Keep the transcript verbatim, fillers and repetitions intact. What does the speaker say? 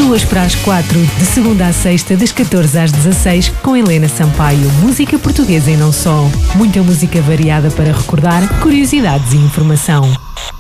duas para as quatro, de segunda à sexta, das catorze às dezasseis, com Helena Sampaio. Música portuguesa e não só. Muita música variada para recordar, curiosidades e informação.